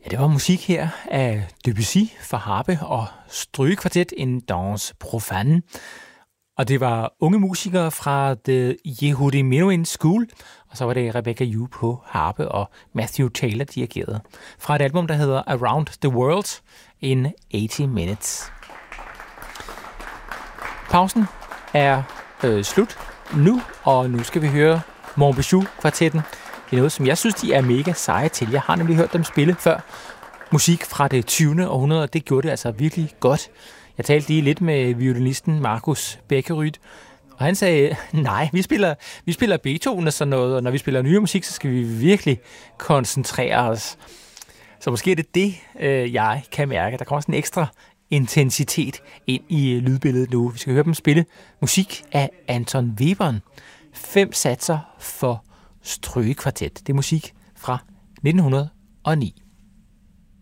Ja, det var musik her af Debussy for harpe og strygekvartet, en danse profane. Og det var unge musikere fra The Yehudi Menuhin School, og så var det Rebecca Yu på harpe og Matthew Taylor dirigeret. Fra et album, der hedder Around the World in 80 Minutes. Pausen er slut nu, og nu skal vi høre Montbijou-kvartetten. Det er noget, som jeg synes, de er mega seje til. Jeg har nemlig hørt dem spille før. Musik fra det 20. århundrede, og det gjorde det altså virkelig godt. Jeg talte lige lidt med violinisten Markus Beckeryd, og han sagde, nej, vi spiller Beethoven og sådan noget, og når vi spiller nye musik, så skal vi virkelig koncentrere os. Så måske er det, jeg kan mærke. Der kommer sådan en ekstra intensitet ind i lydbilledet nu. Vi skal høre dem spille musik af Anton Webern. 5 satser for strygekvartet. Det er musik fra 1909.